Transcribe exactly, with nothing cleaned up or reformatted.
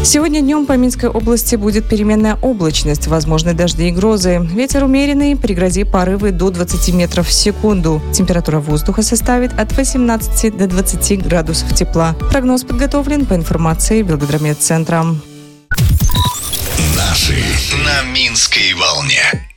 Сегодня днем по Минской области будет переменная облачность, возможны дожди и грозы. Ветер умеренный, при грозе порывы до двадцати метров в секунду. Температура воздуха составит от восемнадцати до двадцати градусов тепла. Прогноз подготовлен по информации Белгидромедцентра. Наши на Минской волне.